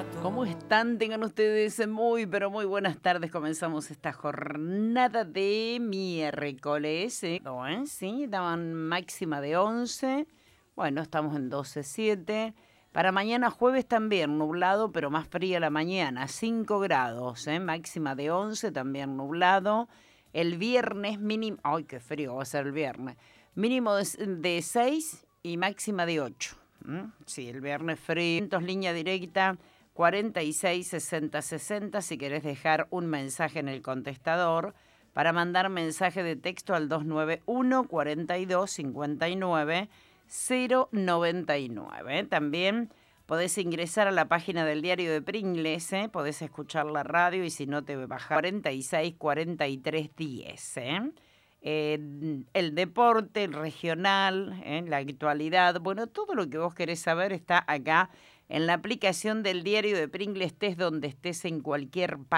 ¿Cómo están? Tengan ustedes muy, pero muy buenas tardes. Comenzamos esta jornada de miércoles. Sí, daban máxima de 11. Bueno, estamos en 12,7. Para mañana jueves también nublado, pero más fría la mañana, 5 grados. Máxima de 11, también nublado. El viernes mínimo... ¡Ay, qué frío va a ser el viernes! Mínimo de 6 y máxima de 8. Sí, el viernes frío. Línea directa 46 60 60. Si querés dejar un mensaje en el contestador, para mandar mensaje de texto al 291 42 59 099. También podés ingresar a la página del diario de Pringles, podés escuchar la radio y si no te bajar 46 43 10. El deporte, el regional, la actualidad, bueno, todo lo que vos querés saber está acá en la aplicación del diario de Pringles, estés donde estés en cualquier parte.